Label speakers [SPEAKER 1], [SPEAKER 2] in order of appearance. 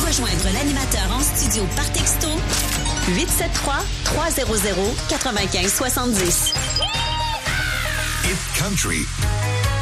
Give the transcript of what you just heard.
[SPEAKER 1] rejoindre l'animateur en studio par texto 873-300-9570.
[SPEAKER 2] Hit Country.